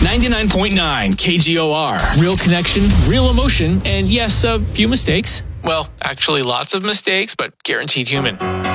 99.9 KGOR. Real connection, real emotion, and yes, a few mistakes. Well, actually lots of mistakes, but guaranteed human.